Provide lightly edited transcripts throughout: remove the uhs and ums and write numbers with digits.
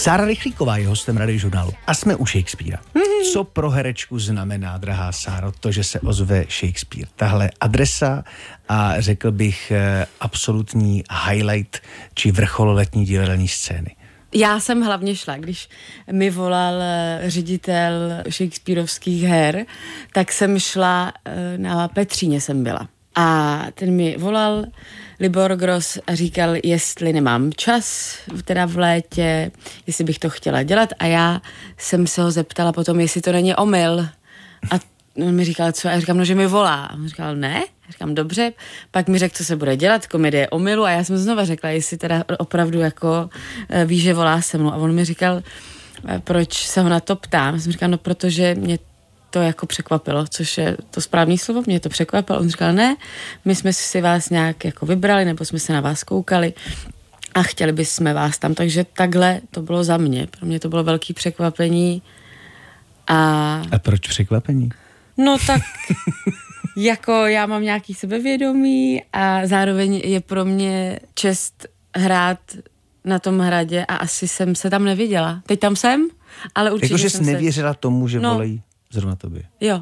Sára Rychlíková je hostem Radiožurnálu a jsme u Shakespearea. Co pro herečku znamená, drahá Sáro, to, že se ozve Shakespeare? Tahle adresa a řekl bych absolutní highlight či vrchol letní divadelní scény. Já jsem hlavně šla, když mi volal ředitel shakespearovských her, tak jsem šla na Petříně jsem byla. A ten mi volal, Libor Gross, a říkal, jestli nemám čas, teda v létě, jestli bych to chtěla dělat. A já jsem se ho zeptala potom, jestli to není omyl. A on mi říkal, co? A já říkám, no, že mi volá. A on říkal, ne. Já říkám, dobře. Pak mi řekl, co se bude dělat, komedie omylu. A já jsem znova řekla, jestli teda opravdu jako ví, že volá se mnou. A on mi říkal, proč se ho na to ptám. Já jsem říkal, no, protože mě to jako překvapilo, což je to správný slovo, mě to překvapilo. On říkal, ne, my jsme si vás nějak jako vybrali, nebo jsme se na vás koukali a chtěli bychom vás tam, takže takhle to bylo za mě. Pro mě to bylo velký překvapení. A proč překvapení? No tak jako já mám nějaký sebevědomí a zároveň je pro mě čest hrát na tom hradě a asi jsem se tam neviděla. Teď tam jsem, ale určitě jakože jsem jsi nevěřila tomu, že volají zrovna tobě. Jo.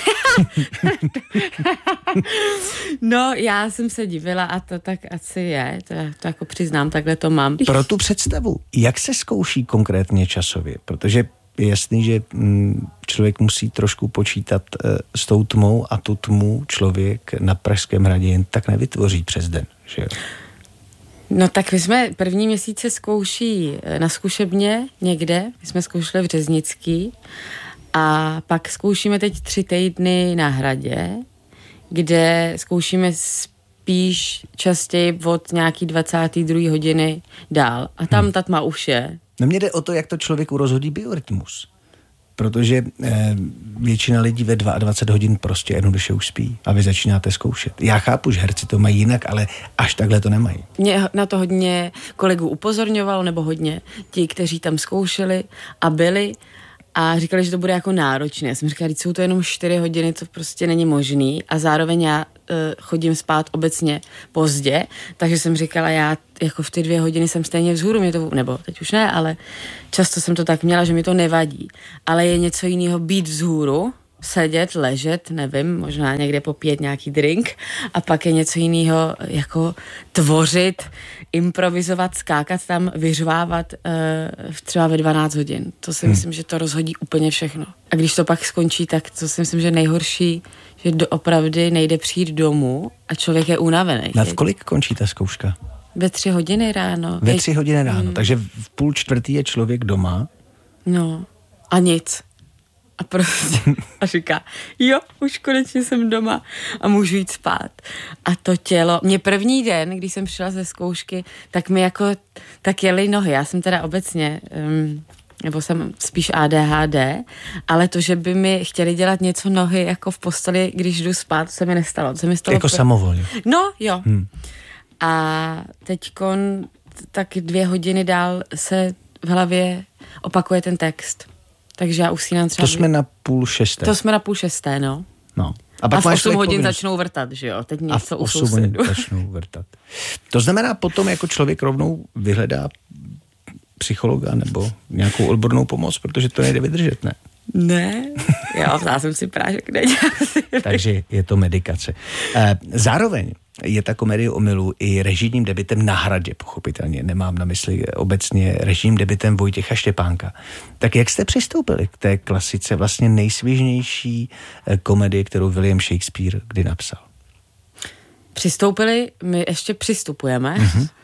No, já jsem se divila a to tak asi je, to jako přiznám, takhle to mám. Pro tu představu, jak se zkouší konkrétně časově? Protože je jasný, že člověk musí trošku počítat s tou tmou a tu tmu člověk na Pražském hradě jen tak nevytvoří přes den, že jo? No tak my jsme první měsíce zkouší na zkušebně někde, my jsme zkoušeli v Řeznický a pak zkoušíme teď 3 týdny na hradě, kde zkoušíme spíš častěji od nějaký 22. hodiny dál. A tam ta tma už je. No mně jde o to, jak to člověku rozhodí biorytmus. Protože většina lidí ve 22 hodin prostě jednoduše už spí a vy začínáte zkoušet. Já chápu, že herci to mají jinak, ale až takhle to nemají. Mě na to hodně kolegů upozorňovalo, nebo hodně ti, kteří tam zkoušeli a byli a říkali, že to bude jako náročné. Já jsem říkala, jsou to jenom 4 hodiny, to prostě není možný a zároveň já chodím spát obecně pozdě, takže jsem říkala, já jako v ty 2 hodiny jsem stejně vzhůru, mě to, nebo teď už ne, ale často jsem to tak měla, že mi to nevadí. Ale je něco jiného být vzhůru, sedět, ležet, nevím, možná někde popít nějaký drink a pak je něco jiného jako tvořit, improvizovat, skákat tam, vyřvávat třeba ve 12 hodin. To si myslím, že to rozhodí úplně všechno. A když to pak skončí, tak to si myslím, že nejhorší, že doopravdy nejde přijít domů a člověk je unavený. Na kolik končí ta zkouška? Ve 3 hodiny ráno. Ve 3 hodiny ráno, takže v 3:30 je člověk doma. No a nic. A prostě a říká, jo, už konečně jsem doma a můžu jít spát. A to tělo, mě první den, když jsem přišla ze zkoušky, tak mi jako, tak jeli nohy. Já jsem teda obecně, nebo jsem spíš ADHD, ale to, že by mi chtěli dělat něco nohy jako v posteli, když jdu spát, to se mi nestalo. To se mi stalo jako samovolně. No, jo. A teďkon tak 2 hodiny dál se v hlavě opakuje ten text. Takže já usínám třeba... To jsme na 5:30. To jsme na 5:30, no. No. A v 8 hodin začnou vrtat, že jo? Teď a v 8 hodin začnou vrtat. To znamená potom, jako člověk rovnou vyhledá psychologa nebo nějakou odbornou pomoc, protože to nejde vydržet, ne? Ne, já jsem si prášek nedělal. Takže je to medikace. Zároveň je ta komedie omylu i režijním debutem na hradě, pochopitelně. Nemám na mysli obecně režijním debutem Vojtěcha Štěpánka. Tak jak jste přistoupili k té klasice, vlastně nejsvěžnější komedie, kterou William Shakespeare kdy napsal? Přistoupili, my ještě přistupujeme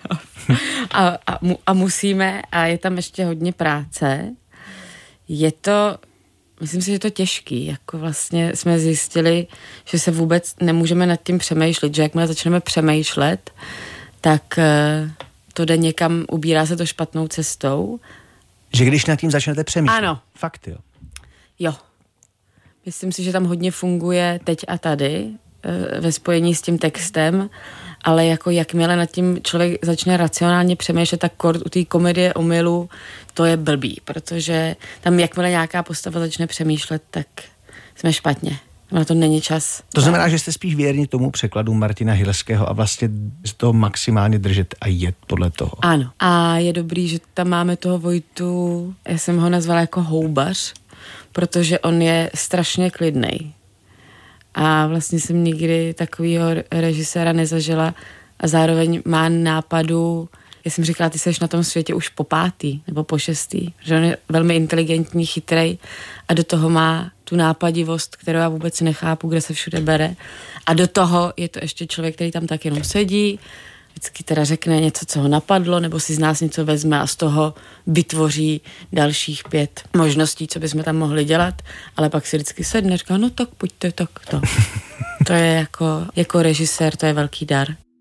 a musíme a je tam ještě hodně práce. Je to... Myslím si, že je to těžký, jako vlastně jsme zjistili, že se vůbec nemůžeme nad tím přemýšlet, že jakmile začneme přemýšlet, tak to jde někam, ubírá se to špatnou cestou. Že když nad tím začnete přemýšlet? Ano. Fakt, jo? Jo. Myslím si, že tam hodně funguje teď a tady ve spojení s tím textem, ale jako jakmile nad tím člověk začne racionálně přemýšlet, tak kort u té komedie omylu to je blbý, protože tam jakmile nějaká postava začne přemýšlet, tak jsme špatně. Na to není čas. To znamená, že jste spíš věrni tomu překladu Martina Hilského a vlastně to maximálně držet a jet podle toho. Ano. A je dobrý, že tam máme toho Vojtu, já jsem ho nazvala jako houbař, protože on je strašně klidnej. A vlastně jsem nikdy takovýho režiséra nezažila a zároveň má nápadu, já jsem říkala, ty seš na tom světě už po 5. nebo po 6. Že on je velmi inteligentní, chytrej a do toho má tu nápadivost, kterou já vůbec nechápu, kde se všude bere. A do toho je to ještě člověk, který tam tak jenom sedí, vždycky teda řekne něco, co ho napadlo, nebo si z nás něco vezme a z toho vytvoří dalších 5 možností, co bychom tam mohli dělat, ale pak si vždycky sedne a říká, no tak pojďte, tak to. To je jako režisér, to je velký dar.